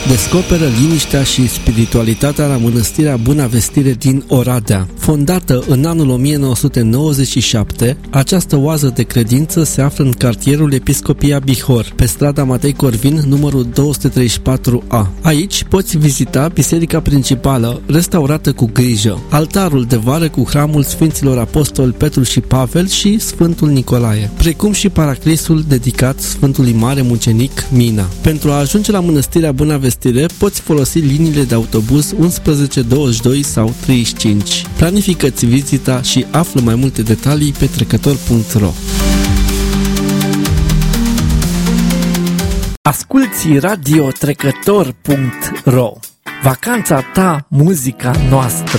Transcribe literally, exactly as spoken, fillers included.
Descoperă liniștea și spiritualitatea la Mănăstirea Buna Vestire din Oradea. Fondată în anul o mie nouă sute nouăzeci și șapte, această oază de credință se află în cartierul Episcopia Bihor, pe strada Matei Corvin, numărul două sute treizeci și patru A. Aici poți vizita biserica principală, restaurată cu grijă, altarul de vară cu hramul Sfinților Apostoli Petru și Pavel și Sfântul Nicolae, precum și paraclisul dedicat Sfântului Mare Mucenic Mina. Pentru a ajunge la Mănăstirea Buna Vestire, poți folosi liniile de autobuz unsprezece, douăzeci și doi sau treizeci și cinci. Planifică-ți vizita și află mai multe detalii pe trecător punct ro. Asculți radio trecător punct ro. Vacanța ta, muzica noastră.